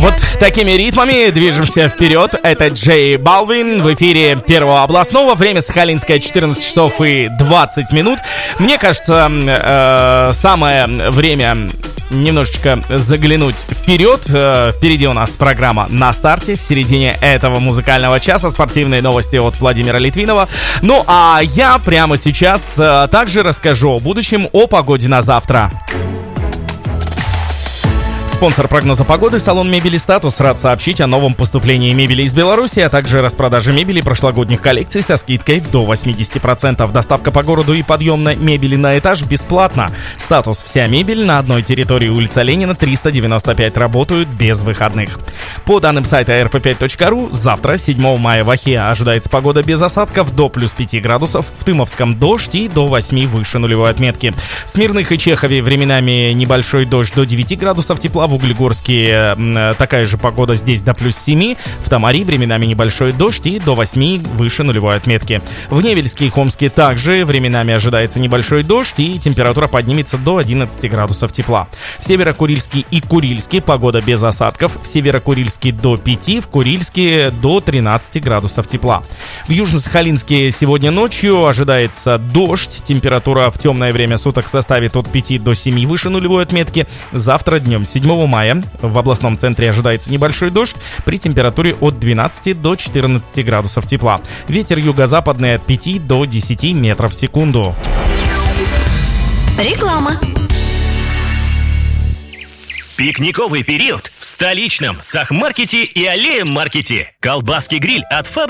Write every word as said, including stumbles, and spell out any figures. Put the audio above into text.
Вот такими ритмами движемся вперед. Это Джей Балвин в эфире Первого областного. Время сахалинское, четырнадцать часов и двадцать минут. Мне кажется, э, самое время немножечко заглянуть вперед. Э, впереди у нас программа «На старте». В середине этого музыкального часа спортивные новости от Владимира Литвинова. Ну а я прямо сейчас э, также расскажу о будущем, о погоде на завтра. Спонсор прогноза погоды — салон мебели «Статус» рад сообщить о новом поступлении мебели из Беларуси, а также распродаже мебели прошлогодних коллекций со скидкой до восемьдесят процентов. Доставка по городу и подъемной мебели на этаж бесплатно. «Статус» — вся мебель на одной территории, улица Ленина, триста девяносто пять, работают без выходных. По данным сайта эр пэ пять точка ру, завтра, седьмого мая, в Ахе ожидается погода без осадков до плюс пяти градусов, в Тымовском дождь и до восьми выше нулевой отметки. В Смирных и Чехове временами небольшой дождь до девяти градусов тепла. В Углегорске э, такая же погода, здесь до плюс семи. В Тамаре временами небольшой дождь и до восьми выше нулевой отметки. В Невельске и Хомске также временами ожидается небольшой дождь и температура поднимется до одиннадцати градусов тепла. В Северо-Курильске и Курильске погода без осадков. В Северо-Курильске до пяти, в Курильске до тринадцати градусов тепла. В Южно-Сахалинске сегодня ночью ожидается дождь. Температура в темное время суток составит от пяти до семи выше нулевой отметки. Завтра днем, седьмого мая, в областном центре ожидается небольшой дождь при температуре от двенадцати до четырнадцати градусов тепла. Ветер юго-западный от пяти до десяти метров в секунду. Реклама. Пикниковый период в столичном Сахмаркете и Аллея-маркете. Колбаски гриль от фабрики